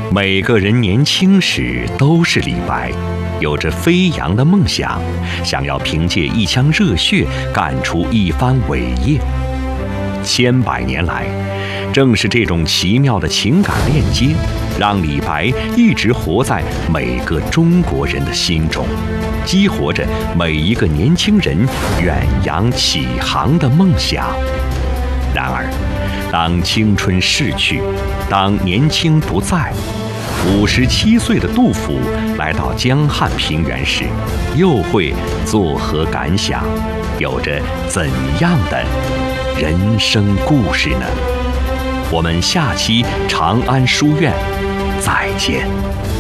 每个人年轻时都是李白，有着飞扬的梦想，想要凭借一腔热血干出一番伟业。千百年来，正是这种奇妙的情感链接，让李白一直活在每个中国人的心中，激活着每一个年轻人远洋起航的梦想。然而，当青春逝去，当年轻不在，57岁的杜甫来到江汉平原时，又会作何感想？有着怎样的人生故事呢？我们下期长安书院再见。